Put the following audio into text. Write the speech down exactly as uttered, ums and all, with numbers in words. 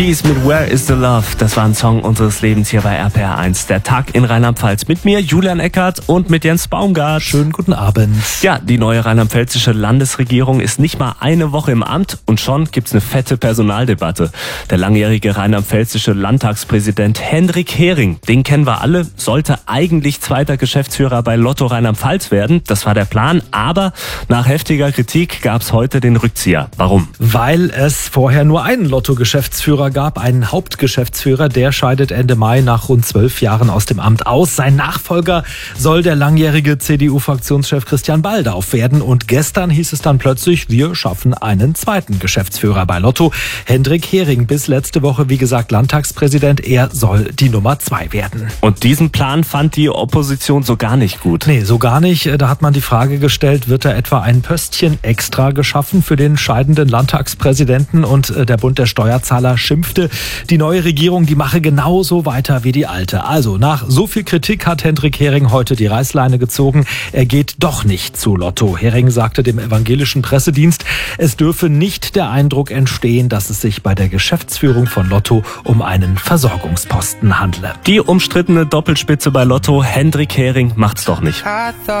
Dies mit Where is the Love? Das war ein Song unseres Lebens hier bei R P R eins. Der Tag in Rheinland-Pfalz mit mir, Julian Eckert, und mit Jens Baumgart. Schönen guten Abend. Ja, die neue rheinland-pfälzische Landesregierung ist nicht mal eine Woche im Amt und schon gibt's eine fette Personaldebatte. Der langjährige rheinland-pfälzische Landtagspräsident Hendrik Hering, den kennen wir alle, sollte eigentlich zweiter Geschäftsführer bei Lotto Rheinland-Pfalz werden. Das war der Plan, aber nach heftiger Kritik gab's heute den Rückzieher. Warum? Weil es vorher nur einen Lotto-Geschäftsführer gab, einen Hauptgeschäftsführer, der scheidet Ende Mai nach rund zwölf Jahren aus dem Amt aus. Sein Nachfolger soll der langjährige C D U-Fraktionschef Christian Baldauf werden. Und gestern hieß es dann plötzlich, wir schaffen einen zweiten Geschäftsführer bei Lotto. Hendrik Hering, bis letzte Woche, wie gesagt, Landtagspräsident. Er soll die Nummer zwei werden. Und diesen Plan fand die Opposition so gar nicht gut. Nee, so gar nicht. Da hat man die Frage gestellt, wird da etwa ein Pöstchen extra geschaffen für den scheidenden Landtagspräsidenten? Und der Bund der Steuerzahler schimpfte, die neue Regierung, die mache genauso weiter wie die alte. Also nach so viel Kritik hat Hendrik Hering heute die Reißleine gezogen. Er geht doch nicht zu Lotto. Hering sagte dem evangelischen Pressedienst, es dürfe nicht der Eindruck entstehen, dass es sich bei der Geschäftsführung von Lotto um einen Versorgungsposten handle. Die umstrittene Doppelspitze bei Lotto, Hendrik Hering, macht's doch nicht.